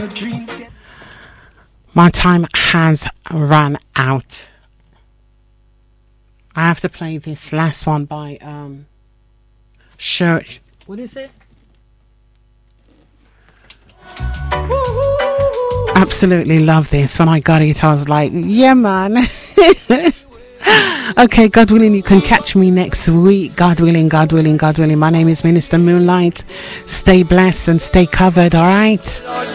My time has run out. I have to play this last one by Church. What is it? Absolutely love this. When I got it, I was like, yeah, man. Okay, God willing, you can catch me next week. God willing, God willing, God willing. My name is Minister Moonlight. Stay blessed and stay covered, all right?